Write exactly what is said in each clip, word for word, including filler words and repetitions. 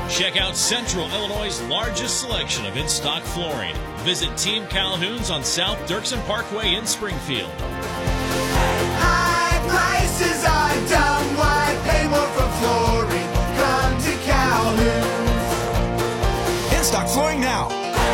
Check out Central Illinois' largest selection of in-stock flooring. Visit Team Calhoun's on South Dirksen Parkway in Springfield. High prices are dumb. Why pay more for flooring? Come to Calhoun's. In-stock flooring now.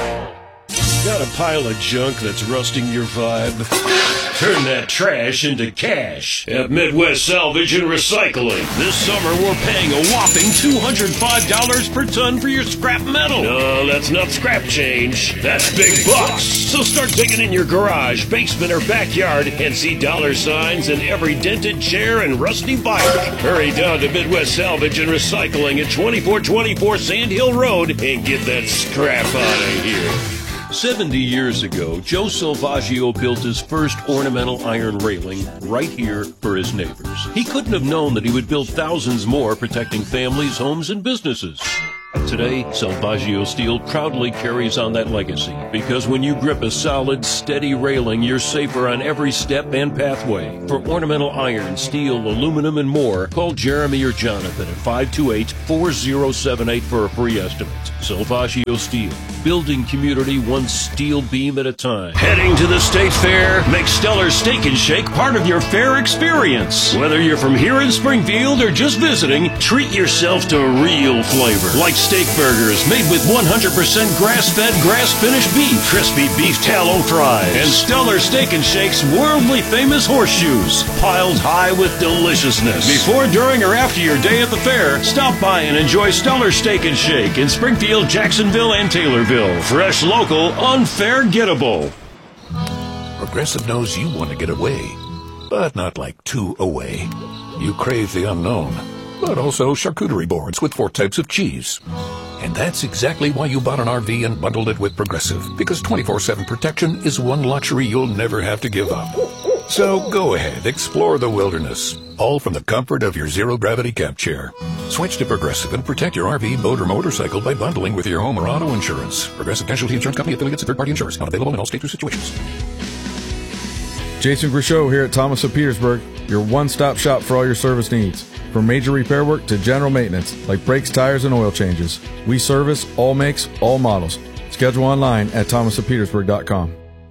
Got a pile of junk that's rusting your vibe? Turn that trash into cash at Midwest Salvage and Recycling. This summer, we're paying a whopping two hundred five dollars per ton for your scrap metal. No, that's not scrap change. That's big bucks. So start digging in your garage, basement, or backyard and see dollar signs in every dented chair and rusty bike. Hurry down to Midwest Salvage and Recycling at twenty-four twenty-four Sand Hill Road and get that scrap out of here. Seventy years ago, Joe Salvaggio built his first ornamental iron railing right here for his neighbors. He couldn't have known that he would build thousands more protecting families, homes, and businesses. Today, Salvaggio Steel proudly carries on that legacy because when you grip a solid, steady railing, you're safer on every step and pathway. For ornamental iron, steel, aluminum, and more, call Jeremy or Jonathan at five two eight, four zero seven eight for a free estimate. Salvaggio Steel, building community one steel beam at a time. Heading to the State Fair? Make Stellar Steak and Shake part of your fair experience. Whether you're from here in Springfield or just visiting, treat yourself to real flavor. Like steak burgers made with one hundred percent grass-fed, grass-finished beef, crispy beef tallow fries, and Stellar Steak and Shake's worldly famous horseshoes, piled high with deliciousness. Before, during, or after your day at the fair, stop by and enjoy Stellar Steak and Shake in Springfield, Jacksonville, and Taylorville. Fresh, local, unforgettable. Progressive knows you want to get away, but not like too away. You crave the unknown, but also charcuterie boards with four types of cheese. And that's exactly why you bought an R V and bundled it with Progressive, because twenty-four seven protection is one luxury you'll never have to give up. So go ahead, explore the wilderness, all from the comfort of your zero-gravity camp chair. Switch to Progressive and protect your R V, boat, or motorcycle by bundling with your home or auto insurance. Progressive Casualty Insurance Company, affiliates, and third-party insurers. Not available in all states or situations. Jason Grishow here at Thomas of Petersburg, your one-stop shop for all your service needs. From major repair work to general maintenance, like brakes, tires, and oil changes. We service all makes, all models. Schedule online at thomas of petersburg dot com.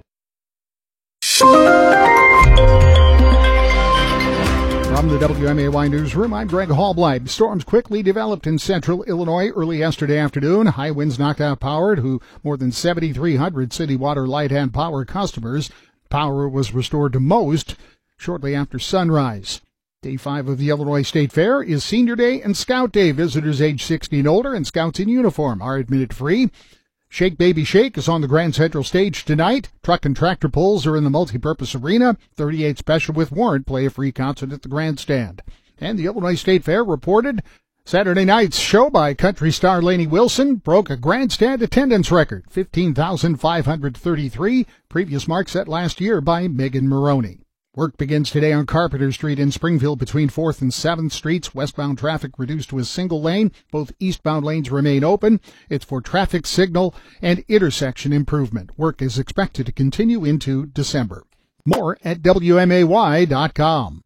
From the W M A Y Newsroom, I'm Greg Hallblight. Storms quickly developed in central Illinois early yesterday afternoon. High winds knocked out power to more than seventy-three hundred city water, light, and power customers. Power was restored to most shortly after sunrise. Day five of the Illinois State Fair is Senior Day and Scout Day. Visitors age sixty and older and scouts in uniform are admitted free. Shake Baby Shake is on the Grand Central Stage tonight. Truck and tractor pulls are in the multipurpose arena. thirty-eight Special with Warrant play a free concert at the Grandstand. And the Illinois State Fair reported Saturday night's show by country star Lainey Wilson broke a Grandstand attendance record, fifteen thousand five hundred thirty-three, previous mark set last year by Megan Maroney. Work begins today on Carpenter Street in Springfield between fourth and seventh Streets. Westbound traffic reduced to a single lane. Both eastbound lanes remain open. It's for traffic signal and intersection improvement. Work is expected to continue into December. More at W M A Y dot com.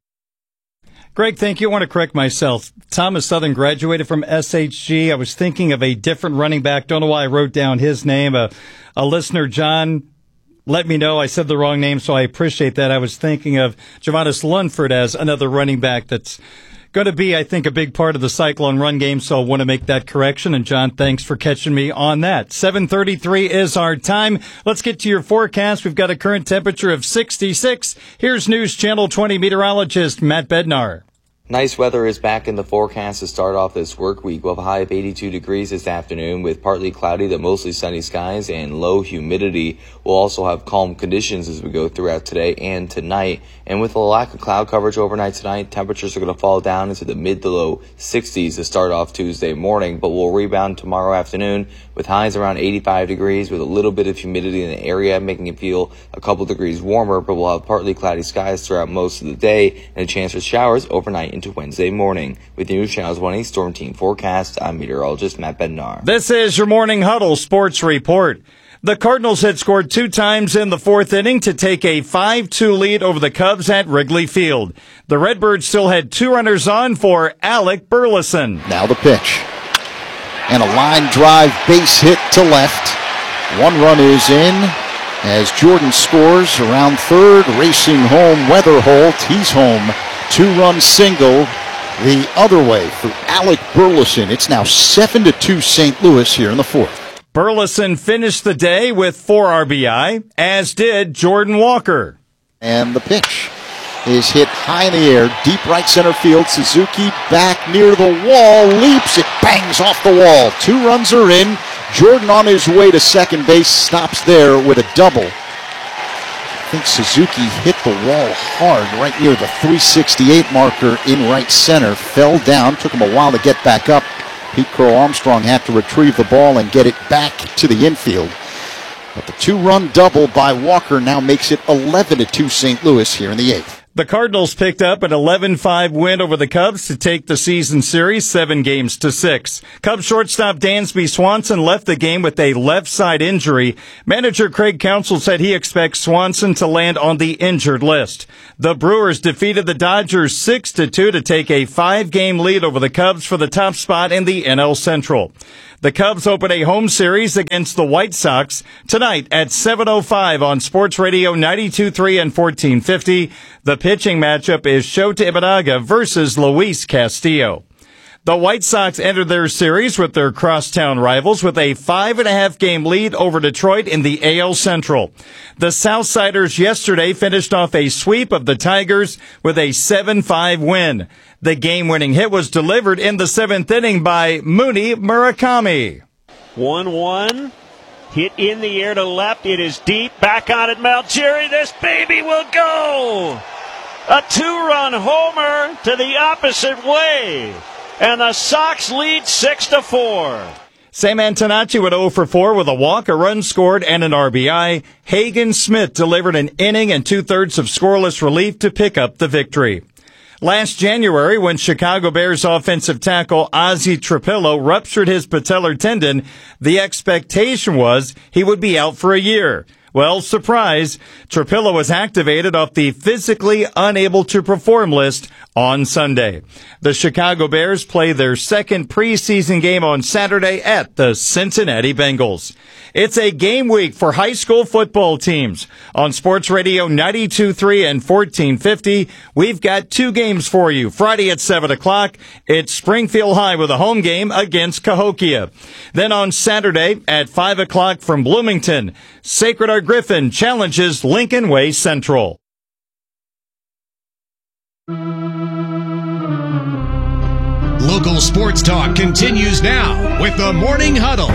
Greg, thank you. I want to correct myself. Thomas Southern graduated from S H G. I was thinking of a different running back. Don't know why I wrote down his name. A, a listener, John, let me know I said the wrong name, so I appreciate that. I was thinking of Javonis Lunford as another running back that's going to be, I think, a big part of the Cyclone run game, so I want to make that correction. And, John, thanks for catching me on that. seven thirty-three is our time. Let's get to your forecast. We've got a current temperature of sixty-six. Here's News Channel twenty meteorologist Matt Bednar. Nice weather is back in the forecast to start off this work week. We'll have a high of eighty-two degrees this afternoon with partly cloudy to mostly sunny skies and low humidity. We'll also have calm conditions as we go throughout today and tonight. And with a lack of cloud coverage overnight tonight, temperatures are going to fall down into the mid to low sixties to start off Tuesday morning, but we'll rebound tomorrow afternoon with highs around eighty-five degrees with a little bit of humidity in the area, making it feel a couple degrees warmer, but we'll have partly cloudy skies throughout most of the day and a chance for showers overnight into Wednesday morning. With News Channel twenty Storm Team Forecast, I'm meteorologist Matt Bednar. This is your Morning Huddle Sports Report. The Cardinals had scored two times in the fourth inning to take a five two lead over the Cubs at Wrigley Field. The Redbirds still had two runners on for Alec Burleson. Now the pitch. and a line drive base hit to left. One run is in as Jordan scores around third, racing home Weatherholt. He's home. Two-run single the other way for Alec Burleson. It's now seven to two Saint Louis here in the fourth. Burleson finished the day with four R B I, as did Jordan Walker. And the pitch is hit high in the air, deep right center field. Suzuki back near the wall, leaps, it bangs off the wall. Two runs are in. Jordan on his way to second base, stops there with a double. I think Suzuki hit the wall hard right near the three sixty-eight marker in right center. Fell down, took him a while to get back up. Pete Crow Armstrong had to retrieve the ball and get it back to the infield. But the two-run double by Walker now makes it eleven to two Saint Louis here in the eighth. The Cardinals picked up an eleven five win over the Cubs to take the season series seven games to six. Cubs shortstop Dansby Swanson left the game with a left side injury. Manager Craig Counsell said he expects Swanson to land on the injured list. The Brewers defeated the Dodgers six to two to take a five game lead over the Cubs for the top spot in the N L Central. The Cubs open a home series against the White Sox tonight at seven oh five on Sports Radio ninety-two point three and fourteen fifty. The pitching matchup is Shota Imanaga versus Luis Castillo. The White Sox entered their series with their crosstown rivals with a five and a half game lead over Detroit in the A L Central. The Southsiders yesterday finished off a sweep of the Tigers with a seven five win. The game-winning hit was delivered in the seventh inning by Mooney Murakami. one one. Hit in the air to left. It is deep. Back on it, Malgeri. This baby will go. A two-run homer to the opposite way. And the Sox lead six to four. Sam Antonacci went oh for four with a walk, a run scored, and an R B I. Hagen Smith delivered an inning and two-thirds of scoreless relief to pick up the victory. Last January, when Chicago Bears offensive tackle Ozzie Trapillo ruptured his patellar tendon, the expectation was he would be out for a year. Well, surprise, Trapillo was activated off the physically unable to perform list on Sunday. The Chicago Bears play their second preseason game on Saturday at the Cincinnati Bengals. It's a game week for high school football teams. On Sports Radio ninety-two point three and fourteen fifty, we've got two games for you. Friday at seven o'clock, it's Springfield High with a home game against Cahokia. Then on Saturday at five o'clock from Bloomington, Sacred Heart Griffin challenges Lincoln Way Central. Local sports talk continues now with the Morning Huddle.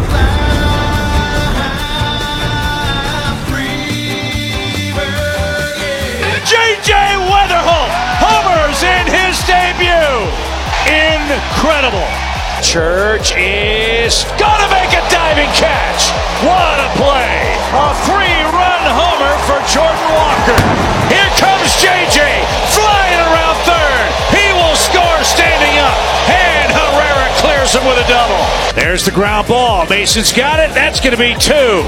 J J Weatherholt homers in his debut. Incredible. Church is gonna make a diving catch. What a play. A three-run homer for Jordan Walker. Here comes J J flying around third. He will score standing up. And Herrera clears him with a double. There's the ground ball. Mason's got it. That's going to be two.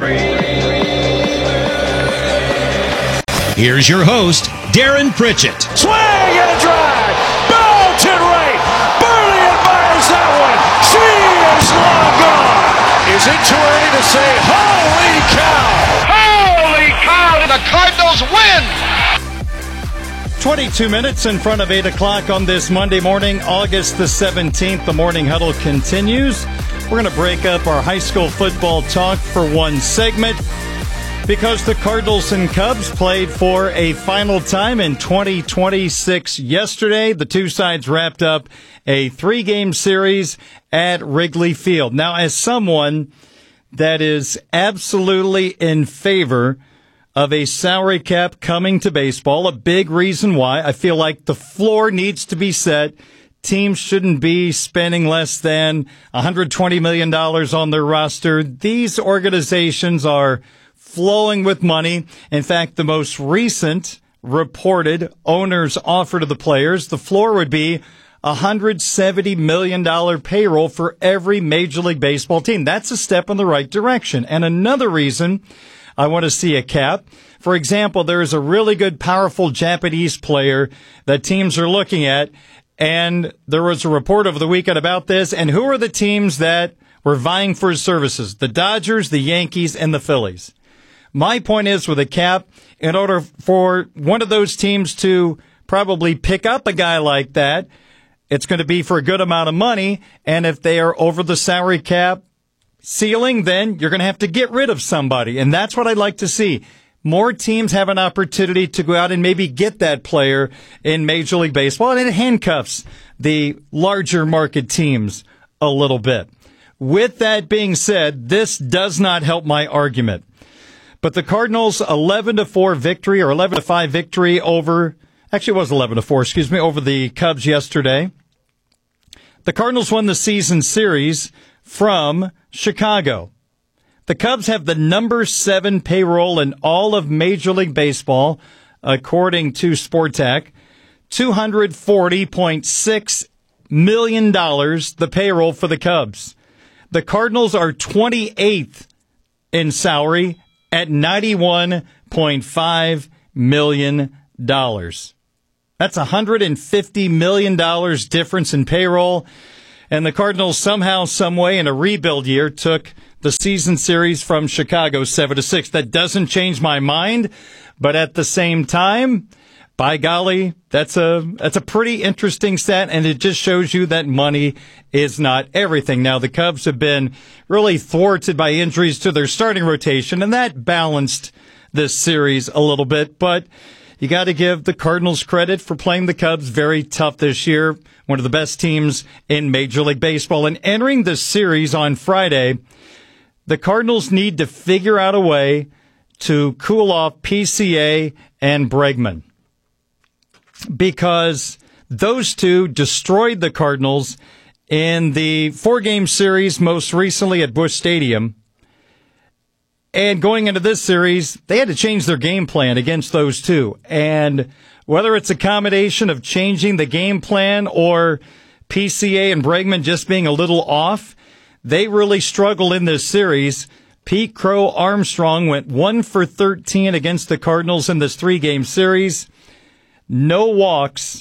Here's your host, Darren Pritchett. Swing and a drive. Belted right. Burley admires that one. She is long gone. Is it too early to say, holy cow? Holy cow, and the Cardinals win! twenty-two minutes in front of eight o'clock on this Monday morning, August the seventeenth. The Morning Huddle continues. We're going to break up our high school football talk for one segment because the Cardinals and Cubs played for a final time in twenty twenty-six yesterday. The two sides wrapped up a three-game series at Wrigley Field. Now, as someone that is absolutely in favor of a salary cap coming to baseball, a big reason why I feel like the floor needs to be set. Teams shouldn't be spending less than one hundred twenty million dollars on their roster. These organizations are flowing with money. In fact, the most recent reported owner's offer to the players, the floor would be one hundred seventy million dollars payroll for every Major League Baseball team. That's a step in the right direction. And another reason I want to see a cap. For example, there is a really good, powerful Japanese player that teams are looking at, And there was a report over the weekend about this. And who are the teams that were vying for his services? The Dodgers, the Yankees, and the Phillies. My point is, with a cap, in order for one of those teams to probably pick up a guy like that, it's going to be for a good amount of money. And if they are over the salary cap ceiling, then you're going to have to get rid of somebody. And that's what I'd like to see. More teams have an opportunity to go out and maybe get that player in Major League Baseball, and it handcuffs the larger market teams a little bit. With that being said, this does not help my argument. But the Cardinals' eleven to four victory, or eleven to five victory over, actually it was eleven to four, excuse me, over the Cubs yesterday. The Cardinals won the season series from Chicago. The Cubs have the number seven payroll in all of Major League Baseball, according to Sportac. two hundred forty point six million dollars, the payroll for the Cubs. The Cardinals are twenty-eighth in salary at ninety-one point five million dollars. That's one hundred fifty million dollars difference in payroll. And the Cardinals somehow, some way, in a rebuild year, took the season series from Chicago seven to six. That doesn't change my mind, but at the same time, by golly, that's a that's a pretty interesting stat, and it just shows you that money is not everything. Now, the Cubs have been really thwarted by injuries to their starting rotation, and that balanced this series a little bit, but you got to give the Cardinals credit for playing the Cubs very tough this year, one of the best teams in Major League Baseball. And entering this series on Friday, the Cardinals need to figure out a way to cool off P C A and Bregman, because those two destroyed the Cardinals in the four-game series most recently at Busch Stadium. And going into this series, they had to change their game plan against those two. And whether it's a combination of changing the game plan or P C A and Bregman just being a little off, they really struggled in this series. Pete Crow Armstrong went one for thirteen against the Cardinals in this three-game series. No walks,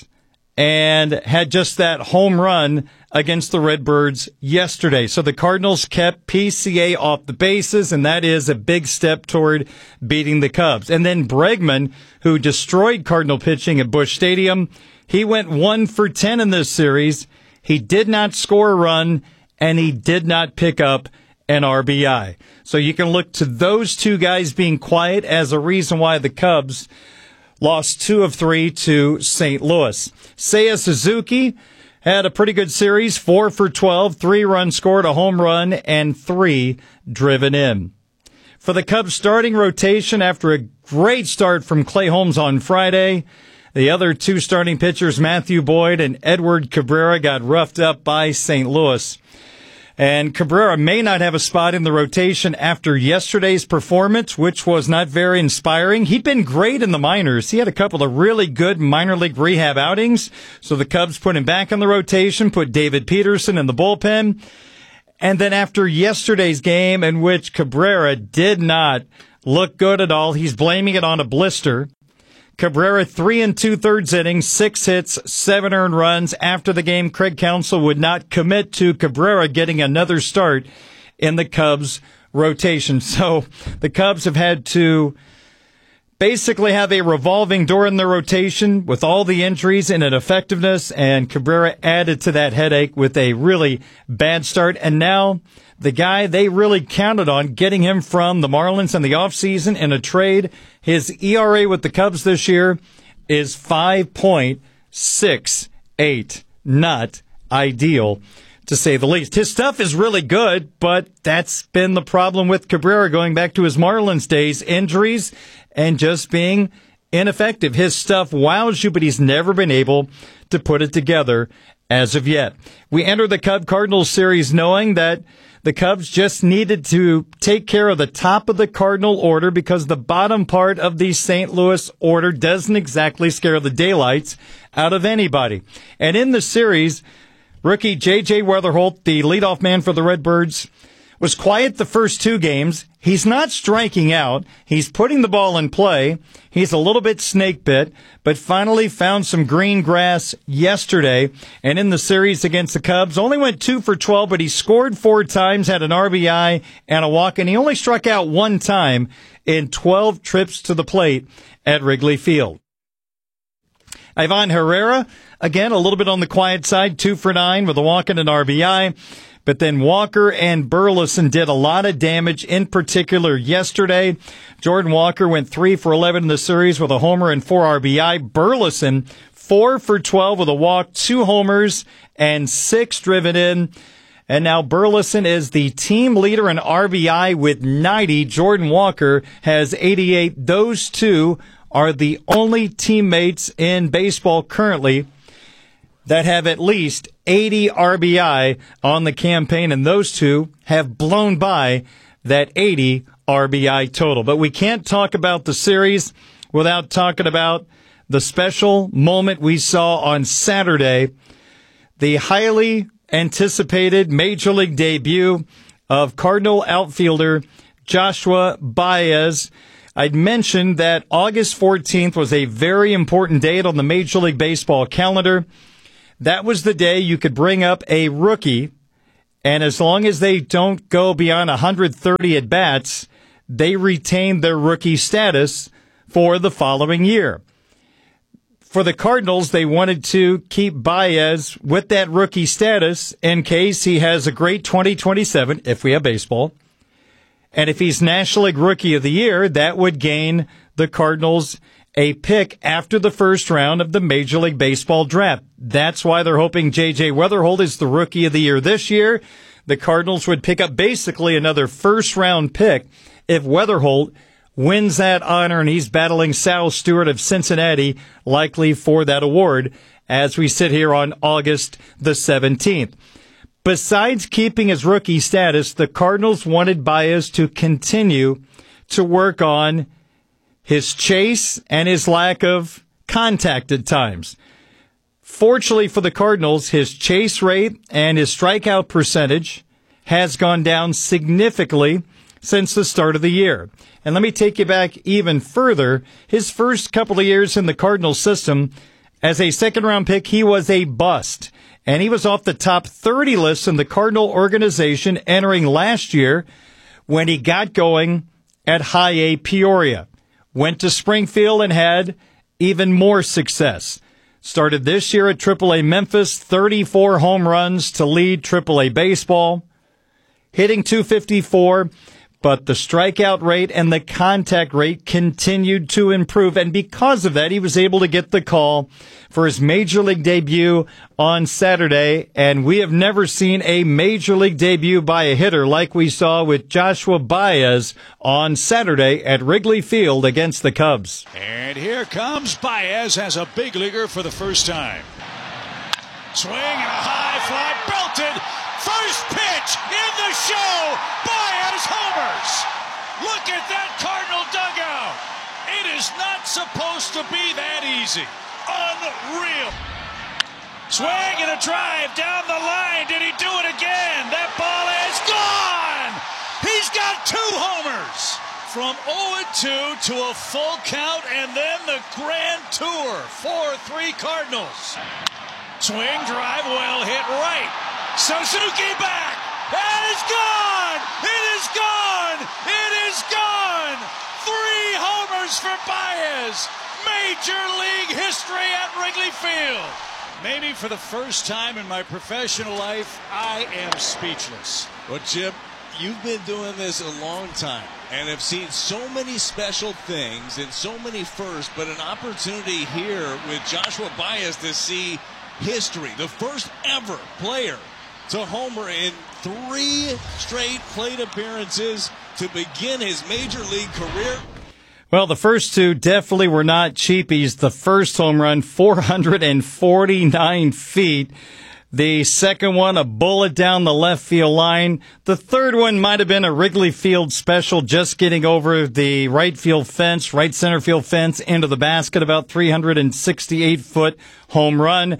and had just that home run against the Redbirds yesterday. So the Cardinals kept P C A off the bases, and that is a big step toward beating the Cubs. And then Bregman, who destroyed Cardinal pitching at Busch Stadium, he went one for ten in this series. He did not score a run, and he did not pick up an R B I. So you can look to those two guys being quiet as a reason why the Cubs lost two of three to Saint Louis. Seiya Suzuki had a pretty good series, four for twelve, three runs scored, a home run, and three driven in. For the Cubs starting rotation, after a great start from Clay Holmes on Friday, the other two starting pitchers, Matthew Boyd and Edward Cabrera, got roughed up by Saint Louis. And Cabrera may not have a spot in the rotation after yesterday's performance, which was not very inspiring. He'd been great in the minors. He had a couple of really good minor league rehab outings. So the Cubs put him back in the rotation, put David Peterson in the bullpen. And then after yesterday's game, in which Cabrera did not look good at all, he's blaming it on a blister. Cabrera, three and two-thirds innings, six hits, seven earned runs. After the game, Craig Counsell would not commit to Cabrera getting another start in the Cubs rotation. So the Cubs have had to basically have a revolving door in their rotation with all the injuries and ineffectiveness, and Cabrera added to that headache with a really bad start. And now the guy they really counted on, getting him from the Marlins in the offseason in a trade, his E R A with the Cubs this year is five point six eight. Not ideal, to say the least. His stuff is really good, but that's been the problem with Cabrera going back to his Marlins days. Injuries and just being ineffective. His stuff wows you, but he's never been able to put it together as of yet. We enter the Cub-Cardinals series knowing that the Cubs just needed to take care of the top of the Cardinal order, because the bottom part of the Saint Louis order doesn't exactly scare the daylights out of anybody. And in the series, rookie J J Weatherholt, the leadoff man for the Redbirds, was quiet the first two games. He's not striking out. He's putting the ball in play. He's a little bit snake bit, but finally found some green grass yesterday. And in the series against the Cubs, only went two for twelve, but he scored four times, had an R B I and a walk, and he only struck out one time in twelve trips to the plate at Wrigley Field. Ivan Herrera, again, a little bit on the quiet side, two for nine with a walk and an R B I. But then Walker and Burleson did a lot of damage, in particular yesterday. Jordan Walker went three for eleven in the series with a homer and four R B I. Burleson, four for twelve with a walk, two homers, and six driven in. And now Burleson is the team leader in R B I with ninety. Jordan Walker has eighty-eight. Those two are the only teammates in baseball currently that have at least eighty R B I on the campaign, and those two have blown by that eighty R B I total. But we can't talk about the series without talking about the special moment we saw on Saturday, the highly anticipated Major League debut of Cardinal outfielder Joshua Baez. I'd mentioned that August fourteenth was a very important date on the Major League Baseball calendar. That was the day you could bring up a rookie, and as long as they don't go beyond one hundred thirty at-bats, they retain their rookie status for the following year. For the Cardinals, they wanted to keep Baez with that rookie status in case he has a great twenty twenty-seven, if we have baseball. And if he's National League Rookie of the Year, that would gain the Cardinals a pick after the first round of the Major League Baseball draft. That's why they're hoping J J Weatherholt is the Rookie of the Year this year. The Cardinals would pick up basically another first-round pick if Weatherholt wins that honor, and he's battling Sal Stewart of Cincinnati, likely for that award, as we sit here on August the seventeenth. Besides keeping his rookie status, the Cardinals wanted Baez to continue to work on his chase and his lack of contact at times. Fortunately for the Cardinals, his chase rate and his strikeout percentage has gone down significantly since the start of the year. And let me take you back even further. His first couple of years in the Cardinals system, as a second-round pick, he was a bust. And he was off the top thirty list in the Cardinal organization entering last year when he got going at High A Peoria. Went to Springfield and had even more success. Started this year at triple A Memphis, thirty-four home runs to lead triple A baseball, hitting two fifty-four, but the strikeout rate and the contact rate continued to improve. And because of that, he was able to get the call for his Major League debut on Saturday. And we have never seen a Major League debut by a hitter like we saw with Joshua Baez on Saturday at Wrigley Field against the Cubs. And here comes Baez as a big leaguer for the first time. Swing and a high fly belted. First pitch in the show. Baez homers. Look at that Cardinal dugout. It is not supposed to be that easy. Unreal. Swing and a drive down the line. Did he do it again? That ball is gone. He's got two homers. From oh and two to a full count, and then the grand tour. four three Cardinals. Swing, drive, well hit right. Suzuki back. That is gone. It is gone. It is gone. Three homers for Baez. Major League history at Wrigley Field. Maybe for the first time in my professional life, I am speechless. Well, Jim, you've been doing this a long time and have seen so many special things and so many firsts, but an opportunity here with Joshua Baez to see history. The first ever player to homer in three straight plate appearances to begin his major league career. Well, the first two definitely were not cheapies. The first home run, four hundred forty-nine feet. The second one, a bullet down the left field line. The third one might have been a Wrigley Field special, just getting over the right field fence, right center field fence, into the basket, about three hundred sixty-eight foot home run.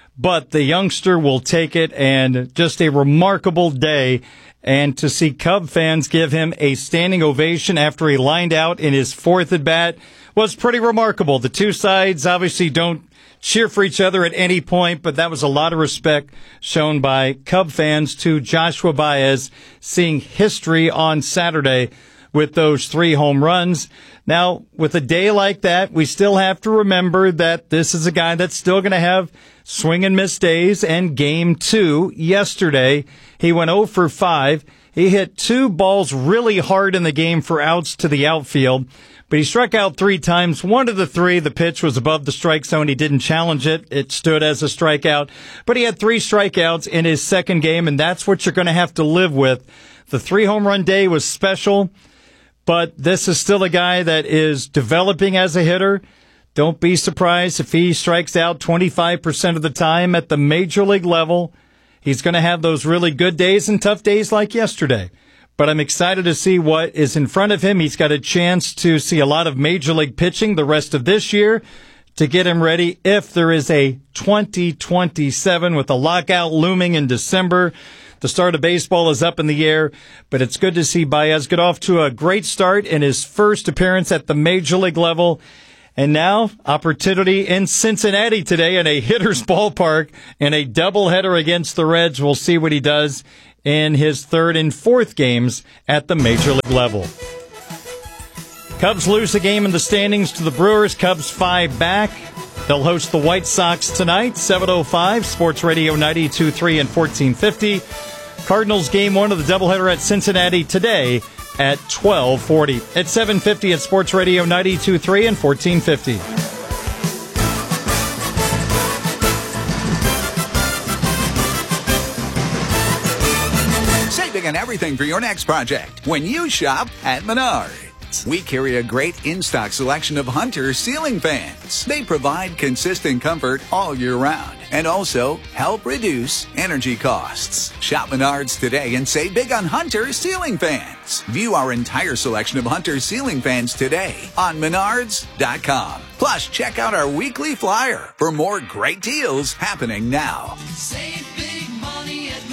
but the youngster will take it, and just a remarkable day. And to see Cub fans give him a standing ovation after he lined out in his fourth at bat was pretty remarkable. The two sides obviously don't cheer for each other at any point, but that was a lot of respect shown by Cub fans to Joshua Baez, seeing history on Saturday with those three home runs. Now, with a day like that, we still have to remember that this is a guy that's still going to have swing and miss days. And game two yesterday, he went oh for five. He hit two balls really hard in the game for outs to the outfield, but he struck out three times. One of the three, the pitch was above the strike zone. He didn't challenge it. It stood as a strikeout, but he had three strikeouts in his second game, and that's what you're going to have to live with. The three home run day was special, but this is still a guy that is developing as a hitter. Don't be surprised if he strikes out twenty-five percent of the time at the major league level. He's going to have those really good days and tough days like yesterday. But I'm excited to see what is in front of him. He's got a chance to see a lot of major league pitching the rest of this year to get him ready if there is a twenty twenty-seven with a lockout looming in December. The start of baseball is up in the air, but it's good to see Baez get off to a great start in his first appearance at the major league level. And now, opportunity in Cincinnati today in a hitter's ballpark in a doubleheader against the Reds. We'll see what he does in his third and fourth games at the major league level. Cubs lose a game in the standings to the Brewers. Cubs five back. They'll host the White Sox tonight, seven oh five, Sports Radio ninety-two point three and fourteen fifty. Cardinals game one of the doubleheader at Cincinnati today at twelve forty. At seven fifty at Sports Radio ninety-two point three and fourteen fifty. Save big on everything for your next project when you shop at Menards. We carry a great in-stock selection of Hunter ceiling fans. They provide consistent comfort all year round and also help reduce energy costs. Shop Menards today and save big on Hunter ceiling fans. View our entire selection of Hunter ceiling fans today on menards dot com. Plus, check out our weekly flyer for more great deals happening now. Save big money at Menards.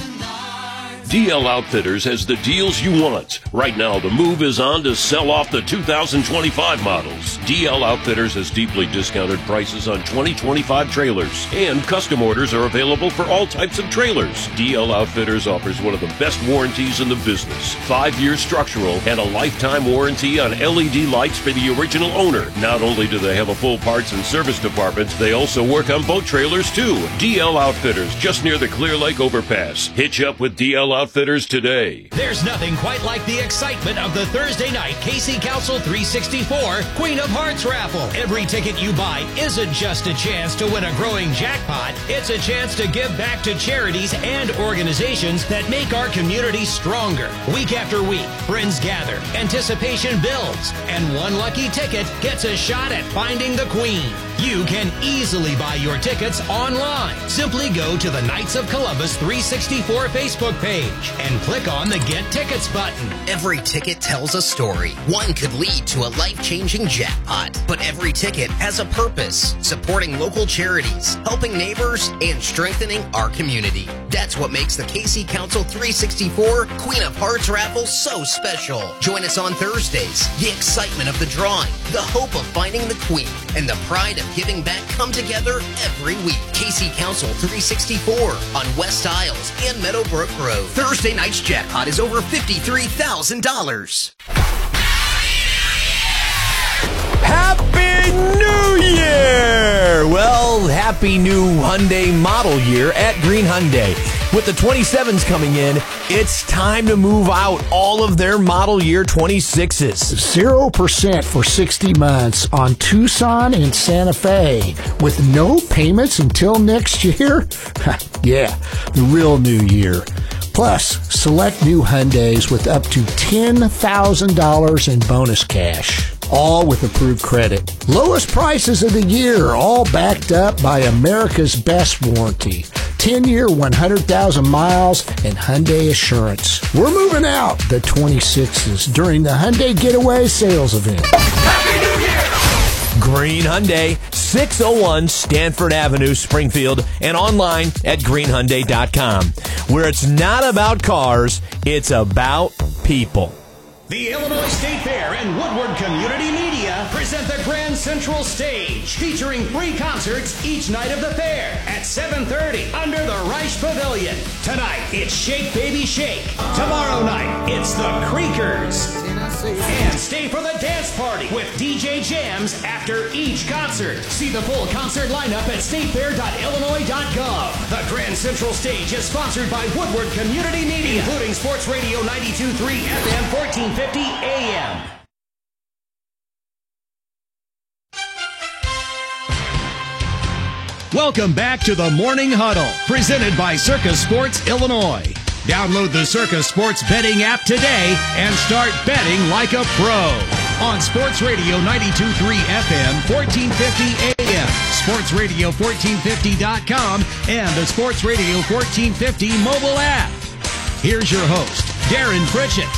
D L Outfitters has the deals you want. Right now, the move is on to sell off the two thousand twenty-five models. D L Outfitters has deeply discounted prices on twenty twenty-five trailers, and custom orders are available for all types of trailers. D L Outfitters offers one of the best warranties in the business. Five-year structural and a lifetime warranty on L E D lights for the original owner. Not only do they have a full parts and service department, they also work on boat trailers too. D L Outfitters, just near the Clear Lake Overpass. Hitch up with D L Outfitters today. There's nothing quite like the excitement of the Thursday night K C Council three sixty-four Queen of Hearts raffle. Every ticket you buy isn't just a chance to win a growing jackpot. It's a chance to give back to charities and organizations that make our community stronger. Week after week, friends gather, anticipation builds, and one lucky ticket gets a shot at finding the Queen. You can easily buy your tickets online. Simply go to the Knights of Columbus three sixty-four Facebook page and click on the Get Tickets button. Every ticket tells a story. One could lead to a life-changing jackpot, but every ticket has a purpose, supporting local charities, helping neighbors, and strengthening our community. That's what makes the K C Council three sixty-four Queen of Hearts raffle so special. Join us on Thursdays. The excitement of the drawing, the hope of finding the Queen, and the pride of giving back come together every week. K C Council three sixty-four on West Isles and Meadowbrook Road. Thursday night's jackpot is over fifty-three thousand dollars. Happy New Year! Well, happy new Hyundai model year at Green Hyundai. With the twenty-sevens coming in, it's time to move out all of their model year twenty-sixes. zero percent for sixty months on Tucson and Santa Fe with no payments until next year? Yeah, the real new year. Plus, select new Hyundais with up to ten thousand dollars in bonus cash. All with approved credit. Lowest prices of the year, all backed up by America's best warranty. ten-year, one hundred thousand miles, and Hyundai Assurance. We're moving out the twenty-sixes during the Hyundai Getaway Sales Event. Happy New Year! Green Hyundai, six oh one Stanford Avenue, Springfield, and online at green hyundai dot com, where it's not about cars, it's about people. The Illinois State Fair and Woodward Community Media present the Grand Central Stage, featuring free concerts each night of the fair at seven thirty under the Reich Pavilion. Tonight, it's Shake Baby Shake. Tomorrow night, it's the Creakers. And stay for the dance party with D J Jams after each concert. See the full concert lineup at state fair dot illinois dot gov. The Grand Central Stage is sponsored by Woodward Community Media, including Sports Radio ninety-two point three F M, fourteen fifty A M. Welcome back to the Morning Huddle, presented by Circus Sports Illinois. Download the Circus Sports betting app today and start betting like a pro. On Sports Radio ninety-two point three F M, fourteen fifty A M, sports radio fourteen fifty dot com, and the Sports Radio fourteen fifty mobile app. Here's your host, Darren Pritchett.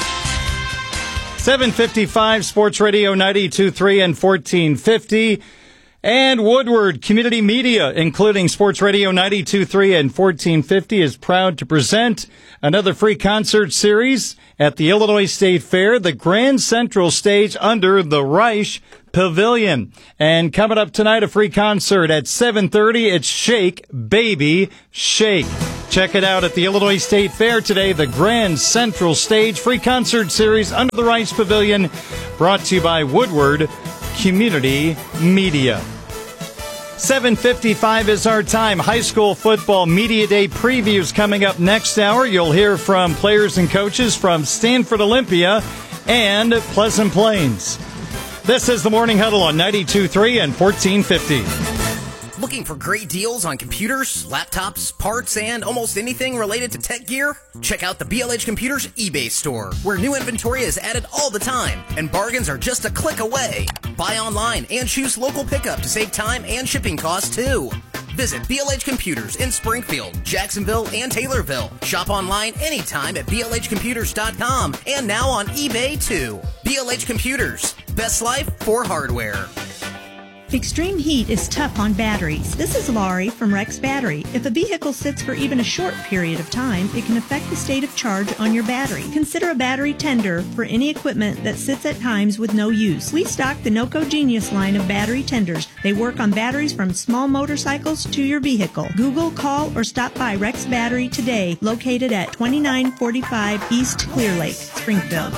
seven fifty-five, Sports Radio ninety-two point three and fourteen fifty. And Woodward Community Media, including Sports Radio ninety-two point three and fourteen fifty, is proud to present another free concert series at the Illinois State Fair, the Grand Central Stage under the Reich Pavilion. And coming up tonight, a free concert at seven thirty, it's Shake Baby Shake. Check it out at the Illinois State Fair today, the Grand Central Stage free concert series under the Reich Pavilion, brought to you by Woodward Community Media. seven fifty-five is our time. High school football media day previews coming up next hour. You'll hear from players and coaches from Stanford Olympia and Pleasant Plains. This is the Morning Huddle on ninety-two point three and fourteen fifty. Looking for great deals on computers, laptops, parts, and almost anything related to tech gear? Check out the B L H Computers eBay store, where new inventory is added all the time, and bargains are just a click away. Buy online and choose local pickup to save time and shipping costs, too. Visit B L H Computers in Springfield, Jacksonville, and Taylorville. Shop online anytime at B L H computers dot com and now on eBay, too. B L H Computers, best life for hardware. Extreme heat is tough on batteries. This is Laurie from Rex Battery. If a vehicle sits for even a short period of time, it can affect the state of charge on your battery. Consider a battery tender for any equipment that sits at times with no use. We stock the NOCO Genius line of battery tenders. They work on batteries from small motorcycles to your vehicle. Google, call, or stop by Rex Battery today, located at twenty-nine forty-five East Clear Lake, Springfield.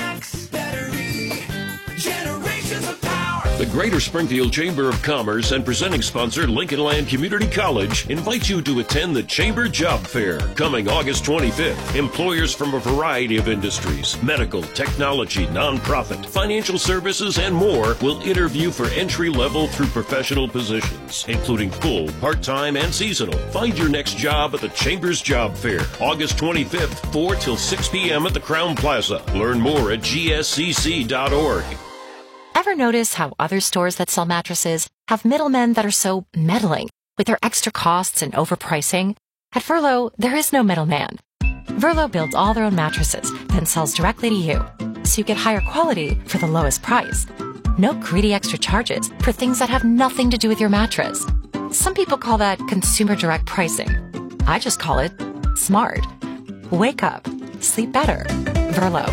The Greater Springfield Chamber of Commerce and presenting sponsor Lincoln Land Community College invite you to attend the Chamber Job Fair coming August twenty-fifth. Employers from a variety of industries, medical, technology, nonprofit, financial services, and more will interview for entry level through professional positions, including full, part-time, and seasonal. Find your next job at the Chamber's Job Fair, August twenty-fifth, four till six p.m. at the Crown Plaza. Learn more at g s c c dot org. Ever notice how other stores that sell mattresses have middlemen that are so meddling with their extra costs and overpricing? At Verlo, there is no middleman. Verlo builds all their own mattresses, then sells directly to you, so you get higher quality for the lowest price. No greedy extra charges for things that have nothing to do with your mattress. Some people call that consumer direct pricing. I just call it smart. Wake up. Sleep better. Verlo.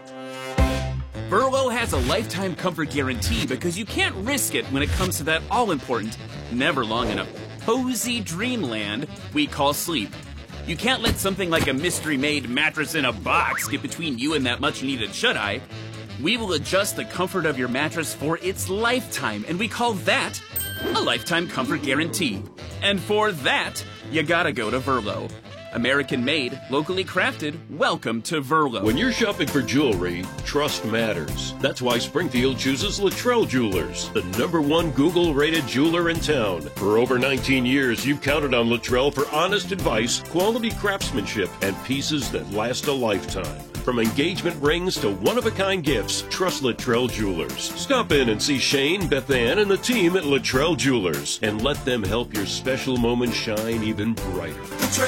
Verlo has a lifetime comfort guarantee because you can't risk it when it comes to that all-important, never long enough, cozy dreamland we call sleep. You can't let something like a mystery-made mattress in a box get between you and that much-needed shut-eye. We will adjust the comfort of your mattress for its lifetime, and we call that a lifetime comfort guarantee. And for that, you gotta go to Verlo. American-made, locally crafted, welcome to Verlo. When you're shopping for jewelry, trust matters. That's why Springfield chooses Luttrell Jewelers, the number one Google-rated jeweler in town. For over nineteen years, you've counted on Luttrell for honest advice, quality craftsmanship, and pieces that last a lifetime. From engagement rings to one-of-a-kind gifts, trust Luttrell Jewelers. Stop in and see Shane, Beth Ann, and the team at Luttrell Jewelers, and let them help your special moment shine even brighter. Luttrell